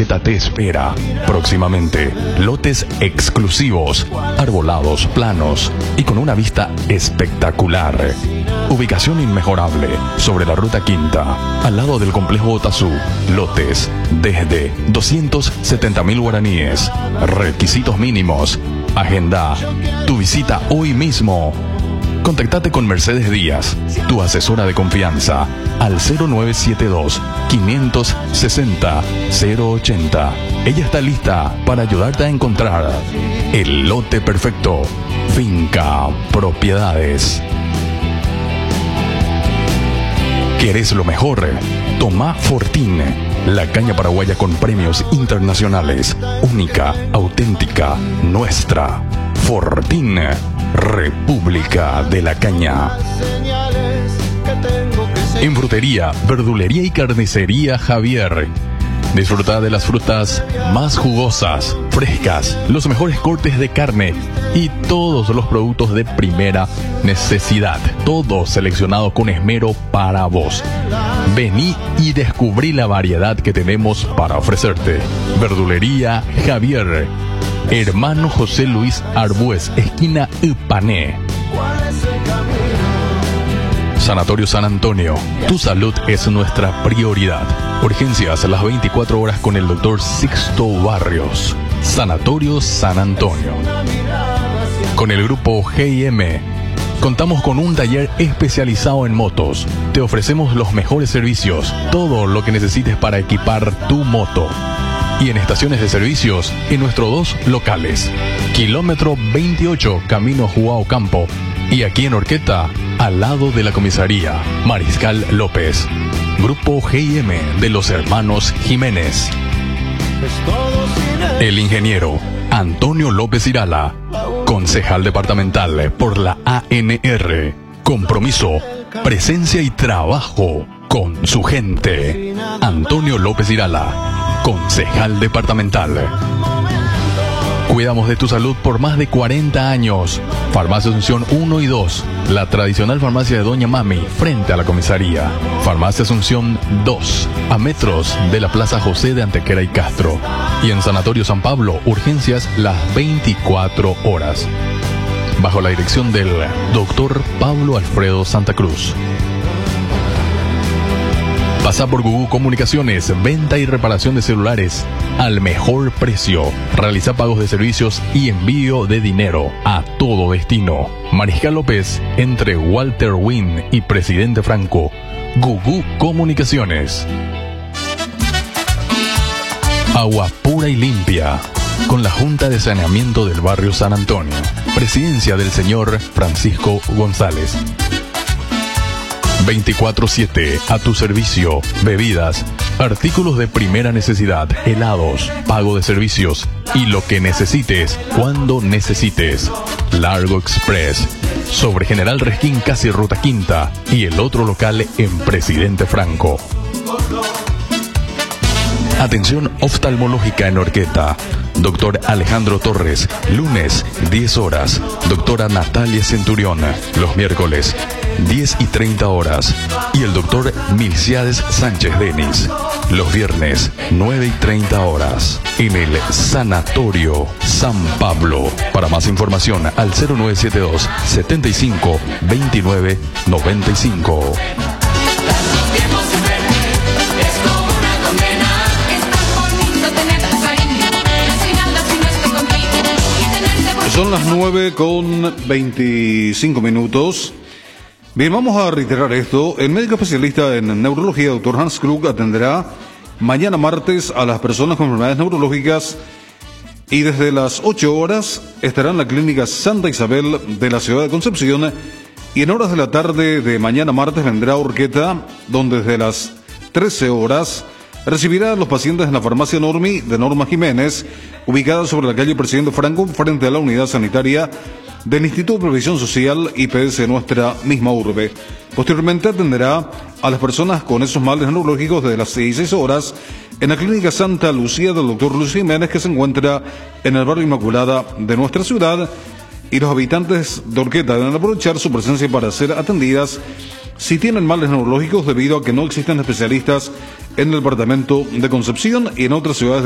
Orqueta te espera. Próximamente, lotes exclusivos, arbolados, planos y con una vista espectacular. Ubicación inmejorable sobre la Ruta Quinta, al lado del complejo Otazú. Lotes desde 270.000 guaraníes. Requisitos mínimos. Agenda tu visita hoy mismo. Contactate con Mercedes Díaz, tu asesora de confianza, al 0972-560-080. Ella está lista para ayudarte a encontrar el lote perfecto. Finca Propiedades. ¿Querés lo mejor? Toma Fortín, la caña paraguaya con premios internacionales. Única, auténtica, nuestra. Fortín, República de la Caña. En frutería, verdulería y carnicería Javier. Disfruta de las frutas más jugosas, frescas, los mejores cortes de carne y todos los productos de primera necesidad. Todo seleccionado con esmero para vos. Vení y descubrí la variedad que tenemos para ofrecerte. Verdulería Javier. Hermano José Luis Arbues, esquina Ipané. Sanatorio San Antonio. Tu salud es nuestra prioridad. Urgencias a las 24 horas con el doctor Sixto Barrios. Sanatorio San Antonio. Con el grupo G&M contamos con un taller especializado en motos. Te ofrecemos los mejores servicios, todo lo que necesites para equipar tu moto. Y en estaciones de servicios, en nuestros 2 locales. Kilómetro 28, Camino Juao Campo. Y aquí en Orqueta, al lado de la comisaría, Mariscal López. Grupo G&M de los hermanos Jiménez. El ingeniero Antonio López Irala, concejal departamental por la ANR. Compromiso, presencia y trabajo con su gente. Antonio López Irala, concejal departamental. Cuidamos de tu salud por más de 40 años. Farmacia Asunción 1 y 2, la tradicional farmacia de Doña Mami, frente a la comisaría. Farmacia Asunción 2, a metros de la Plaza José de Antequera y Castro. Y en Sanatorio San Pablo, urgencias las 24 horas. Bajo la dirección del doctor Pablo Alfredo Santa Cruz. Pasa por Gugú Comunicaciones, venta y reparación de celulares al mejor precio. Realiza pagos de servicios y envío de dinero a todo destino. Mariscal López, entre Walter Wynn y Presidente Franco. Gugú Comunicaciones. Agua pura y limpia. Con la Junta de Saneamiento del Barrio San Antonio. Presidencia del señor Francisco González. 24/7 a tu servicio. Bebidas, artículos de primera necesidad, helados, pago de servicios y lo que necesites cuando necesites. Largo Express, sobre General Resquín, casi Ruta Quinta, y el otro local en Presidente Franco. Atención oftalmológica en Orqueta. Doctor Alejandro Torres, lunes 10 horas. Doctora Natalia Centurión, los miércoles 10 y 30 horas. Y el doctor Milciades Sánchez Denis, los viernes 9 y 30 horas. En el Sanatorio San Pablo. Para más información al 0972 75 29 95. Son las 9:25. Bien, vamos a reiterar esto. El médico especialista en neurología, doctor Hans Krug, atenderá mañana martes a las personas con enfermedades neurológicas y desde las 8 horas estará en la clínica Santa Isabel de la ciudad de Concepción, y en horas de la tarde de mañana martes vendrá a Orqueta, donde desde las 13 horas recibirá a los pacientes en la farmacia Normi de Norma Jiménez, ubicada sobre la calle Presidente Franco, frente a la unidad sanitaria del Instituto de Previsión Social IPS de nuestra misma urbe. Posteriormente atenderá a las personas con esos males neurológicos desde las 16 horas en la clínica Santa Lucía del doctor Luis Jiménez, que se encuentra en el barrio Inmaculada de nuestra ciudad, y los habitantes de Orqueta deben aprovechar su presencia para ser atendidas si tienen males neurológicos, debido a que no existen especialistas en el departamento de Concepción y en otras ciudades